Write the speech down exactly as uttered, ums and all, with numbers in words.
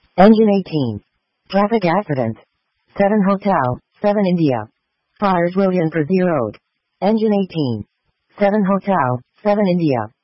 Engine eighteen. Traffic accident. seven Hotel, seven India. Fires William for zeroed. Engine eighteen. seven Hotel, seven India.